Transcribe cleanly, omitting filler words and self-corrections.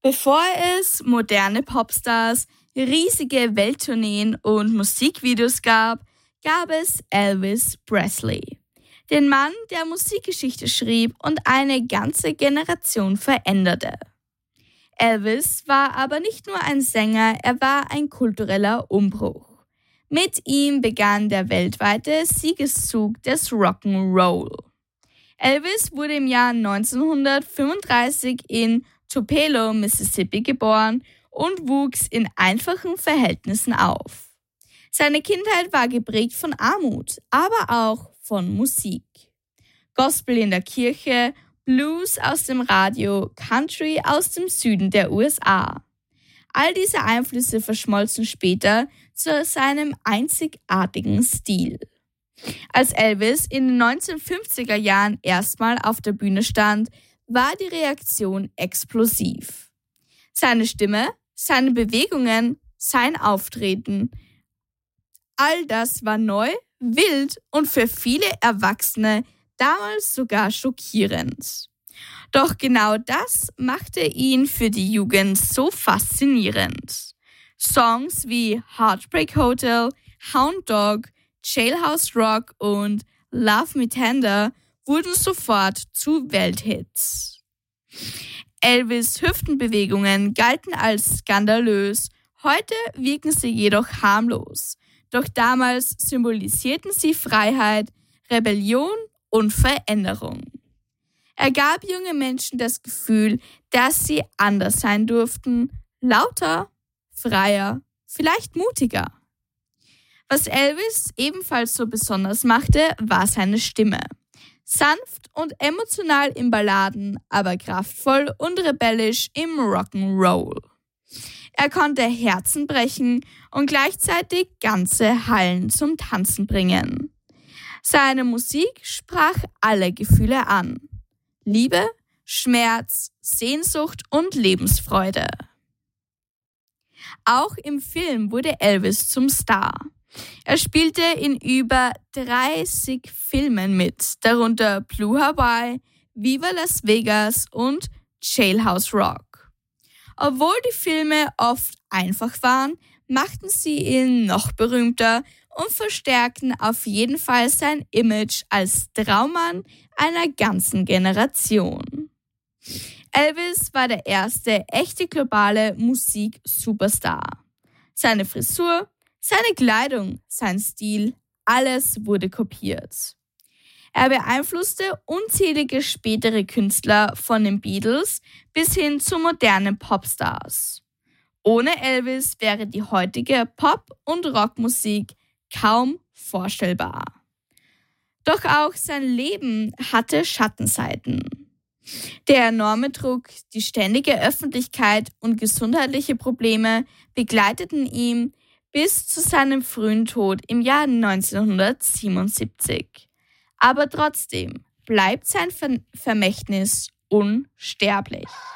Bevor es moderne Popstars, riesige Welttourneen und Musikvideos gab, gab es Elvis Presley. Den Mann, der Musikgeschichte schrieb und eine ganze Generation veränderte. Elvis war aber nicht nur ein Sänger, er war ein kultureller Umbruch. Mit ihm begann der weltweite Siegeszug des Rock'n'Roll. Elvis wurde im Jahr 1935 in Tupelo, Mississippi geboren und wuchs in einfachen Verhältnissen auf. Seine Kindheit war geprägt von Armut, aber auch von Musik. Gospel in der Kirche, Blues aus dem Radio, Country aus dem Süden der USA. All diese Einflüsse verschmolzen später zu seinem einzigartigen Stil. Als Elvis in den 1950er Jahren erstmal auf der Bühne stand, war die Reaktion explosiv. Seine Stimme, seine Bewegungen, sein Auftreten, all das war neu, wild und für viele Erwachsene damals sogar schockierend. Doch genau das machte ihn für die Jugend so faszinierend. Songs wie Heartbreak Hotel, Hound Dog, Jailhouse Rock und Love Me Tender wurden sofort zu Welthits. Elvis' Hüftenbewegungen galten als skandalös, heute wirken sie jedoch harmlos. Doch damals symbolisierten sie Freiheit, Rebellion und Veränderung. Er gab jungen Menschen das Gefühl, dass sie anders sein durften, lauter, freier, vielleicht mutiger. Was Elvis ebenfalls so besonders machte, war seine Stimme. Sanft und emotional in Balladen, aber kraftvoll und rebellisch im Rock'n'Roll. Er konnte Herzen brechen und gleichzeitig ganze Hallen zum Tanzen bringen. Seine Musik sprach alle Gefühle an. Liebe, Schmerz, Sehnsucht und Lebensfreude. Auch im Film wurde Elvis zum Star. Er spielte in über 30 Filmen mit, darunter Blue Hawaii, Viva Las Vegas und Jailhouse Rock. Obwohl die Filme oft einfach waren, machten sie ihn noch berühmter und verstärkten auf jeden Fall sein Image als Traummann einer ganzen Generation. Elvis war der erste echte globale Musik-Superstar. Seine Frisur, seine Kleidung, sein Stil, alles wurde kopiert. Er beeinflusste unzählige spätere Künstler von den Beatles bis hin zu modernen Popstars. Ohne Elvis wäre die heutige Pop- und Rockmusik kaum vorstellbar. Doch auch sein Leben hatte Schattenseiten. Der enorme Druck, die ständige Öffentlichkeit und gesundheitliche Probleme begleiteten ihn bis zu seinem frühen Tod im Jahr 1977. Aber trotzdem bleibt sein Vermächtnis unsterblich.